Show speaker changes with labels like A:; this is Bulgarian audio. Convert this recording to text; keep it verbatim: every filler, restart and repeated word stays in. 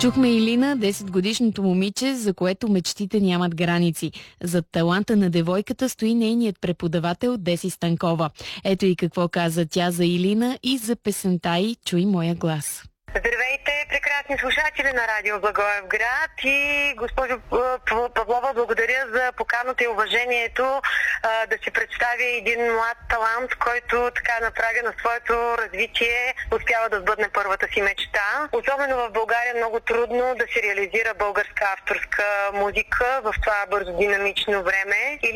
A: Чухме Илина, десетгодишното момиче, за което мечтите нямат граници. Зад таланта на девойката стои нейният преподавател Деси Станкова. Ето и какво каза тя за Илина и за песента й "Чуй моя глас".
B: Здравейте, прекрасни слушатели на Радио Благоевград и госпожо Павлова, благодаря за поканата и уважението а, да си представя един млад талант, който така на прага на своето развитие успява да сбъдне първата си мечта. Особено в България е много трудно да се реализира българска авторска музика в това бързо динамично време.